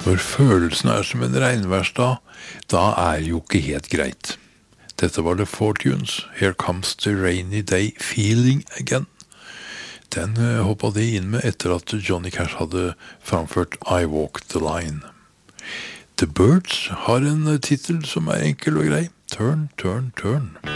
Når følelsen som en regnværsdag, da jo ikke helt greit. Dette var The Fortunes, Here Comes the Rainy Day Feeling Again. Den hoppet de inn med etter at Johnny Cash hadde framført I Walk the Line. The Birds har en titel som enkel og grei, Turn, Turn, Turn.